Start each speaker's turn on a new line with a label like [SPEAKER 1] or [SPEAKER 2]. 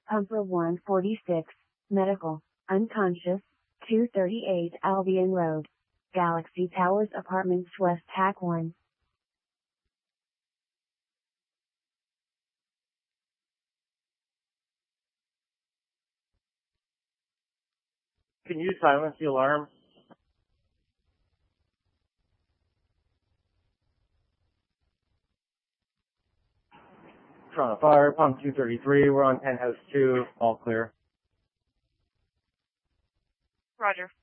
[SPEAKER 1] Pumper 146, medical, unconscious, 238 Albion Road. Galaxy Towers Apartments West TAC 1.
[SPEAKER 2] Can you silence the alarm? Toronto Fire, pump 233, we're on penthouse 2, all clear.
[SPEAKER 3] Roger.